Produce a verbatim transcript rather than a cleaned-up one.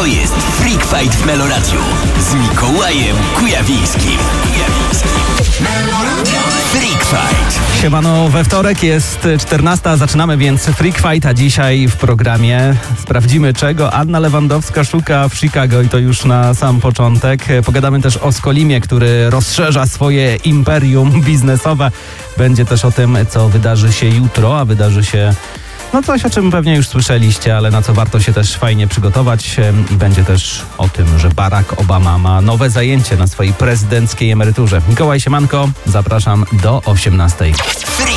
jest Freak Fight w Meloradiu z Mikołajem Kujawińskim. Freak Fight. Siemano, we wtorek jest czternasta, zaczynamy więc Freak Fight, a dzisiaj w programie sprawdzimy, czego Anna Lewandowska szuka w Chicago i to już na sam początek. Pogadamy też o Skolimie, który rozszerza swoje imperium biznesowe. Będzie też o tym, co wydarzy się jutro, a wydarzy się no coś, o czym pewnie już słyszeliście, ale na co warto się też fajnie przygotować. I będzie też o tym, że Barack Obama ma nowe zajęcie na swojej prezydenckiej emeryturze. Mikołaj, siemanko, zapraszam do osiemnastej. Freak